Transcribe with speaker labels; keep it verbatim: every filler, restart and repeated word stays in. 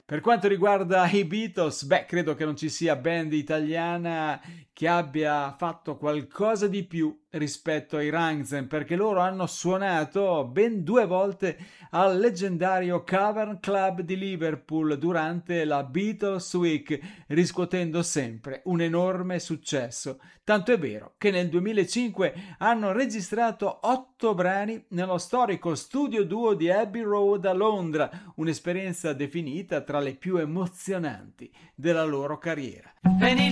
Speaker 1: Per quanto riguarda i Beatles, beh, credo che non ci sia band italiana che abbia fatto qualcosa di più rispetto ai Rammstein, perché loro hanno suonato ben due volte al leggendario Cavern Club di Liverpool durante la Beatles Week, riscuotendo sempre un enorme successo. Tanto è vero che nel duemilacinque hanno registrato otto brani nello storico studio duo di Abbey Road a Londra, un'esperienza definita tra le più emozionanti della loro carriera.
Speaker 2: Penny